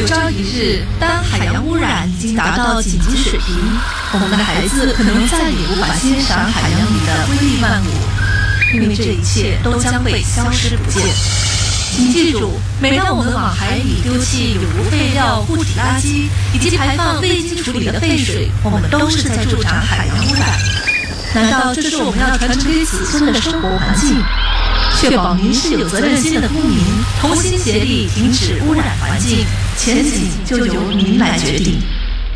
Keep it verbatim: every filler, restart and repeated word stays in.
朝一日，当海洋污染已经达到紧急水平，我们的孩子可能再也无法欣赏海洋里的瑰丽万物，因为这一切都将会消失不见。请记住，每当我们往海里丢弃有毒废料、固体垃圾以及排放未经处理的废水，我们都是在助长海洋污染。难道这是我们要传承给子孙的生活环境？确保您是有责任心的公民，同心协力停止污染环境，前景就由您来决定。